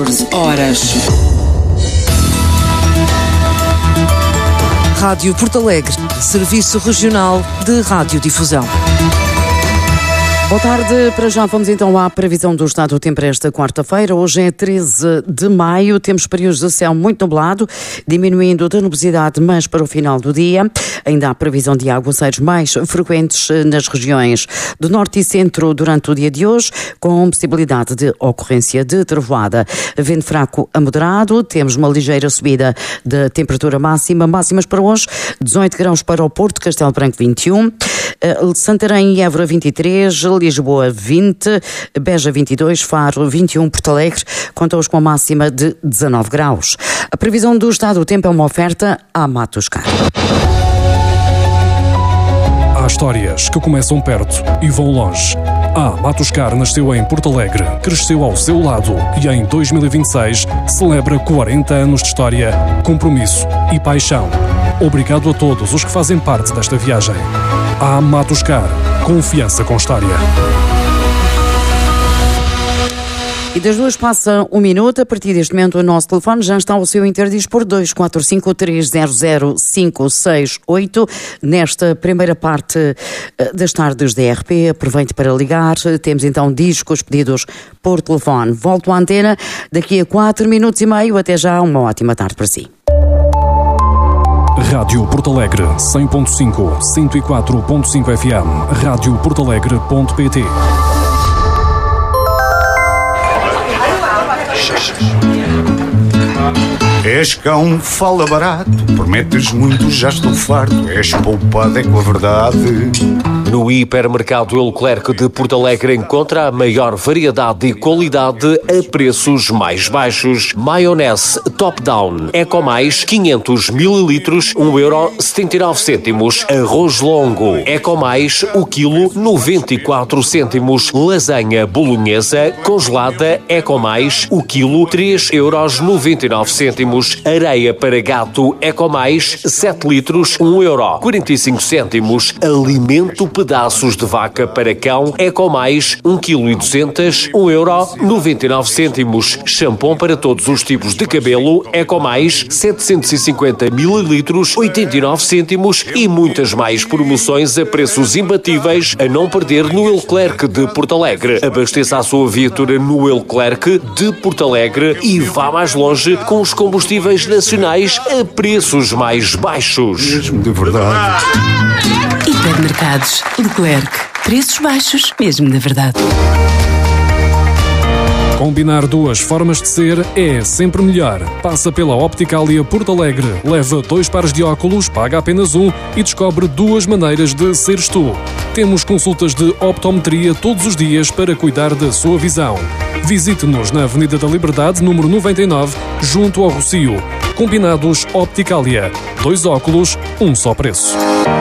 14 horas. Rádio Porto Alegre, Serviço Regional de Radiodifusão. Boa tarde, para já vamos então à previsão do estado do tempo para esta quarta-feira. Hoje é 13 de maio, temos períodos de céu muito nublado, diminuindo da nubosidade, mas para o final do dia ainda há previsão de aguaceiros mais frequentes nas regiões do norte e centro durante o dia de hoje, com possibilidade de ocorrência de trovoada. Vento fraco a moderado, temos uma ligeira subida da temperatura máximas para hoje, 18 graus para o Porto, Castelo Branco 21, Santarém e Évora 23, Lisboa 20, Beja 22, Faro 21, Porto Alegre conta hoje com a máxima de 19 graus. A previsão do estado do tempo é uma oferta à Matuscar. Há histórias que começam perto e vão longe. A Matuscar nasceu em Porto Alegre, cresceu ao seu lado e em 2026 celebra 40 anos de história, compromisso e paixão. Obrigado a todos os que fazem parte desta viagem. A Matuscar, confiança com história. E das 2 passa 1 minuto. A partir deste momento o nosso telefone já está ao seu interdispor, 245-300-568. Nesta primeira parte das tardes da RP, aproveite para ligar. Temos então discos pedidos por telefone. Volto à antena daqui a 4 minutos e meio. Até já, uma ótima tarde para si. Rádio Porto Alegre 100.5, 104.5 FM, radioportalegre.pt. És cão, fala barato, prometes muito, já estou farto. És poupado, é com a verdade. No hipermercado Leclerc de Porto Alegre encontra a maior variedade e qualidade a preços mais baixos. Maionese Top Down Eco Mais 500 ml, 1,79€. Arroz longo Eco Mais, o quilo 94 cêntimos. Lasanha bolonhesa congelada Eco Mais, o quilo 3,99€. Areia para gato Eco Mais 7 litros, 1,45€. Alimento pedaços de vaca para cão Eco Mais 1,2 kg, 1,99€. Shampoo para todos os tipos de cabelo Eco Mais 750 ml, 89 cêntimos. E muitas mais promoções a preços imbatíveis a não perder no Leclerc de Porto Alegre. Abasteça a sua viatura no Leclerc de Porto Alegre e vá mais longe com os combustíveis nacionais a preços mais baixos. Mesmo de verdade. Hipermercados Leclerc. Preços baixos, mesmo de verdade. Combinar duas formas de ser é sempre melhor. Passa pela Opticalia Porto Alegre, leva 2 pares de óculos, paga apenas 1 e descobre 2 maneiras de seres tu. Temos consultas de optometria todos os dias para cuidar da sua visão. Visite-nos na Avenida da Liberdade, número 99, junto ao Rocio. Combinados Opticalia. 2 óculos, 1 só preço.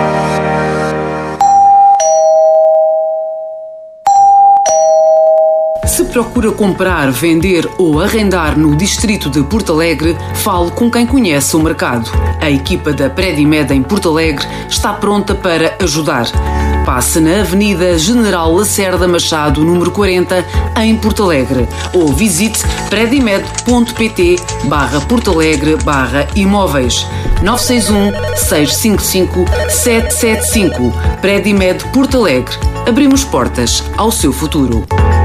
Se procura comprar, vender ou arrendar no distrito de Porto Alegre, fale com quem conhece o mercado. A equipa da Predimed em Porto Alegre está pronta para ajudar. Passe na Avenida General Lacerda Machado, número 40, em Porto Alegre, ou visite predimed.pt/Porto Alegre/imóveis 961 655 775. Predimed Porto Alegre. Abrimos portas ao seu futuro.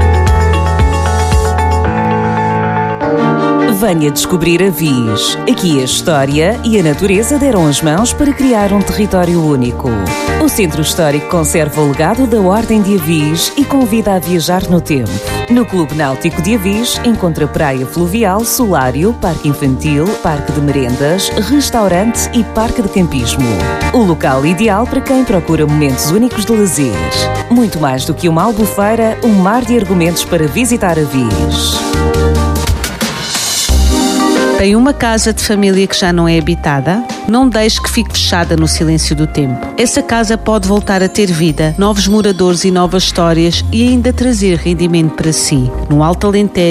Venha descobrir a Viz. Aqui a história e a natureza deram as mãos para criar um território único. O Centro Histórico conserva o legado da Ordem de Avis e convida a viajar no tempo. No Clube Náutico de Avis encontra praia fluvial, solário, parque infantil, parque de merendas, restaurante e parque de campismo. O local ideal para quem procura momentos únicos de lazer. Muito mais do que uma albufeira, um mar de argumentos para visitar Avis. Tem uma casa de família que já não é habitada? Não deixe que fique fechada no silêncio do tempo. Essa casa pode voltar a ter vida, novos moradores e novas histórias e ainda trazer rendimento para si. No Alto Alentejo,